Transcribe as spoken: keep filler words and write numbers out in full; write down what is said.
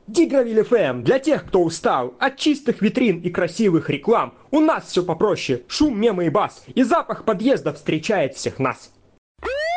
Дигравиль эф эм для тех, кто устал от чистых витрин и красивых реклам. У нас все попроще, шум, мемы и бас, и запах подъезда встречает всех нас.